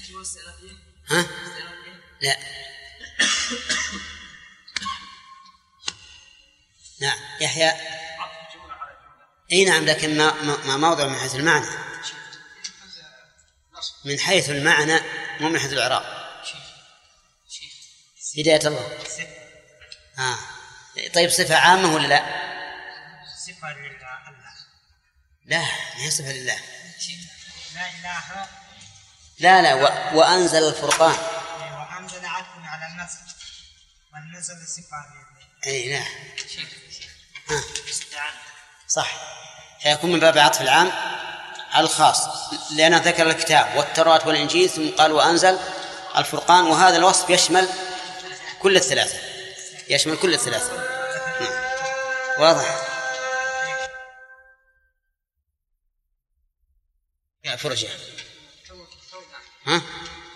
ها؟ لا. نعم يحيى. اي نعم، لكن ما موضع من حيث المعنى، من حيث المعنى مو من حيث الإعراب. هداية الله. طيب صفة عامة ولا لا؟ صفة لله. لا، ما هي صفة لله. لا إله. لا وأنزل الفرقان. وأنزل عدكم على النزل، والنزل صفة لله. أي لا. صح، فيكون من باب عطف العام على الخاص، لأنه ذكر الكتاب والتوراة والإنجيل ثم قال وأنزل الفرقان، وهذا الوصف يشمل كل الثلاثة، يشمل كل الثلاثة. واضح؟ يا فرجة. ها؟